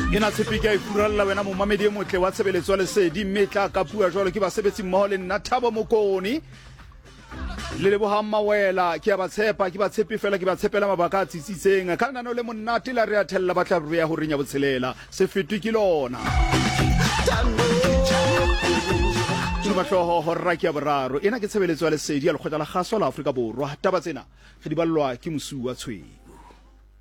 ena tshepika e furalla wena mo mamedi e motle wa tshebeletso le sedi metla ka pua jwalo ke ba sebetsi mmoho le nna Thabo Mokoni le leboha mawela ke ba tshepa ke ba tshepi fela ke ba tshepela mabaka a tsitsitseng ka nna no le monnate la re a thella batla re ya ho renya botshelela se fetwe ke lona matloho horra ke ya boraro ena ke tshebeletso ya lesedi ya lekgotla la kgaso la Afrika Borwa taba tsena re di ballwa ke mosu wa tshweng